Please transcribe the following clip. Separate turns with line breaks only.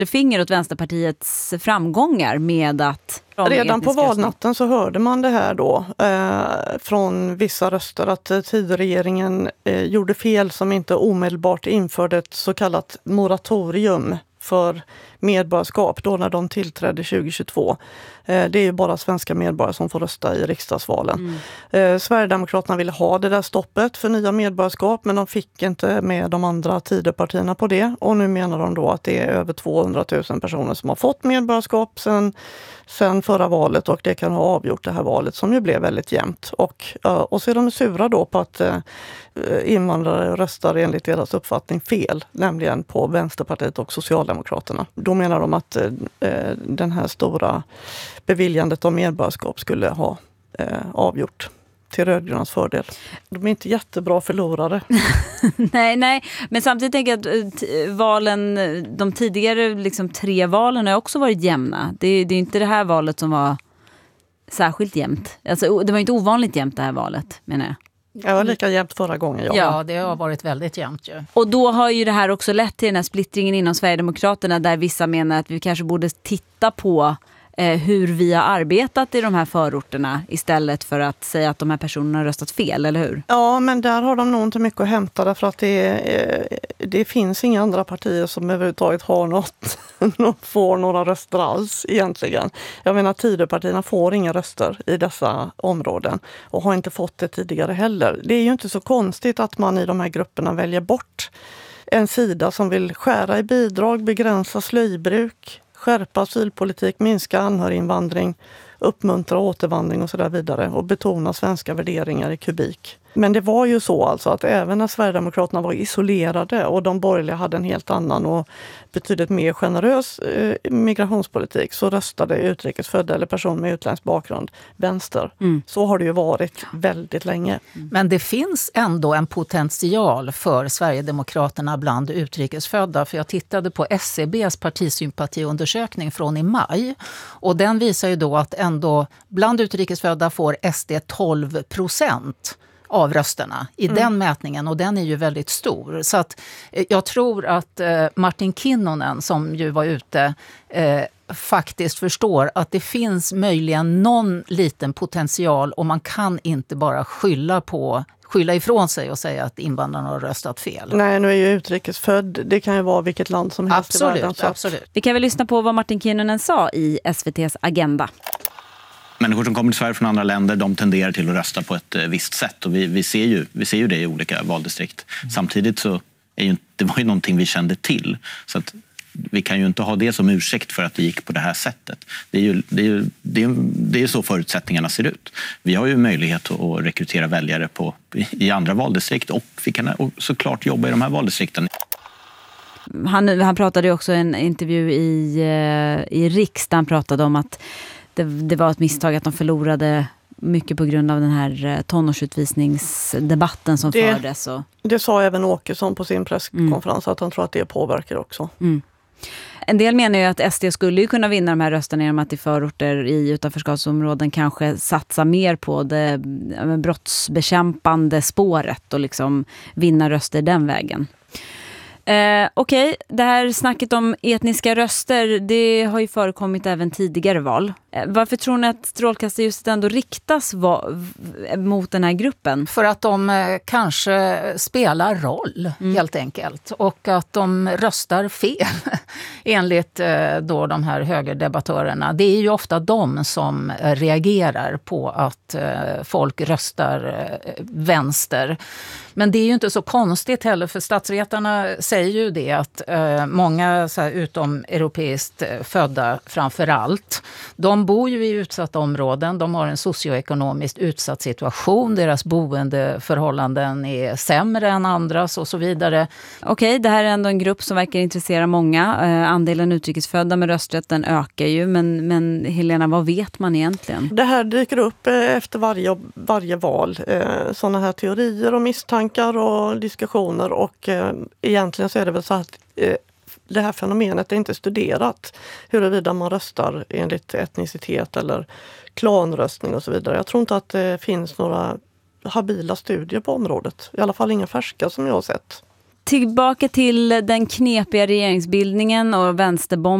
finger åt Vänsterpartiets framgångar med att...
Redan på valnatten så hörde man det här då från vissa röster att Tidöregeringen gjorde fel som inte omedelbart införde ett så kallat moratorium för medborgarskap då när de tillträdde 2022. Det är ju bara svenska medborgare som får rösta i riksdagsvalen. Sverigedemokraterna ville ha det där stoppet för nya medborgarskap, men de fick inte med de andra Tidöpartierna på det. Och nu menar de då att det är över 200 000 personer som har fått medborgarskap sen förra valet, och det kan ha avgjort det här valet som ju blev väldigt jämnt. Och så är de sura då på att invandrare röstar enligt deras uppfattning fel, nämligen på Vänsterpartiet och Socialdemokraterna. Då menar de att den här stora beviljandet av medborgarskap skulle ha avgjort till rödgrönas fördel. De är inte jättebra förlorare.
nej, men samtidigt tänker jag att valen, de tidigare liksom 3 valen har också varit jämna. Det är inte det här valet som var särskilt jämnt. Alltså, det var inte ovanligt jämnt det här valet, menar jag.
Det var lika jämnt förra gången.
Ja, det har varit väldigt jämnt ju.
Och då har ju det här också lett till den här splittringen inom Sverigedemokraterna, där vissa menar att vi kanske borde titta på hur vi har arbetat i de här förorterna istället för att säga att de här personerna har röstat fel, eller hur?
Ja, men där har de nog inte mycket att hämta, därför att det finns inga andra partier som överhuvudtaget har får några röster alls egentligen. Jag menar, Tidöpartierna får inga röster i dessa områden och har inte fått det tidigare heller. Det är ju inte så konstigt att man i de här grupperna väljer bort en sida som vill skära i bidrag, begränsa slöjbruk, skärpa asylpolitik, minska anhöriginvandring, uppmuntra återvandring och så där vidare, och betona svenska värderingar i kubik. Men det var ju så alltså att även när Sverigedemokraterna var isolerade och de borgerliga hade en helt annan och betydligt mer generös migrationspolitik, så röstade utrikesfödda eller personer med utländsk bakgrund vänster. Så har det ju varit väldigt länge.
Men det finns ändå en potential för Sverigedemokraterna bland utrikesfödda, för jag tittade på SCBs partisympatiundersökning från i maj, och den visar ju då att ändå bland utrikesfödda får SD 12% av rösterna i den mätningen, och den är ju väldigt stor. Så att jag tror att Martin Kinnunen, som ju var ute, faktiskt förstår att det finns möjligen någon liten potential, och man kan inte bara skylla ifrån sig och säga att invandrarna har röstat fel.
Nej, nu är ju utrikesfödd. Det kan ju vara vilket land som helst i världen.
Absolut.
Vi kan väl lyssna på vad Martin Kinnunen sa i SVT:s Agenda.
Människor som kommer till Sverige från andra länder, de tenderar till att rösta på ett visst sätt, och vi ser ju det i olika valdistrikt. Samtidigt så det var ju någonting vi kände till, så att vi kan ju inte ha det som ursäkt för att det gick på det här sättet. Det är så förutsättningarna ser ut. Vi har ju möjlighet att rekrytera väljare i andra valdistrikt, och vi kan såklart jobba i de här valdistrikten.
Han pratade ju också i en intervju i Riksdagen. Han pratade om att det var ett misstag att de förlorade mycket på grund av den här tonårsutvisningsdebatten som fördes.
Det sa även Åkesson på sin presskonferens, att han tror att det påverkar också.
En del menar ju att SD skulle ju kunna vinna de här rösterna genom att i förorter i utanförskapsområden kanske satsa mer på det brottsbekämpande spåret och liksom vinna röster den vägen. Okej, det här snacket om etniska röster, det har ju förekommit även tidigare val. Varför tror ni att strålkastarljuset ändå riktas mot den här gruppen?
För att de kanske spelar roll, helt enkelt. Och att de röstar fel, enligt då de här högerdebattörerna. Det är ju ofta de som reagerar på att folk röstar vänster. Men det är ju inte så konstigt heller, för statsvetarna säger ju det att många så här, utom europeiskt födda framför allt, de bor ju i utsatta områden, de har en socioekonomiskt utsatt situation, deras boendeförhållanden är sämre än andras och så vidare.
Okej, det här är ändå en grupp som verkar intressera många. Andelen utrikesfödda med rösträtten ökar ju, men Helena, vad vet man egentligen? Det
här dyker upp efter varje val. Sådana här teorier och misstankar och diskussioner, och egentligen så är det väl så att det här fenomenet är inte studerat, huruvida man röstar enligt etnicitet eller klanröstning och så vidare. Jag tror inte att det finns några habila studier på området. I alla fall inga färska som jag har sett.
Tillbaka till den knepiga regeringsbildningen och vänsterbomben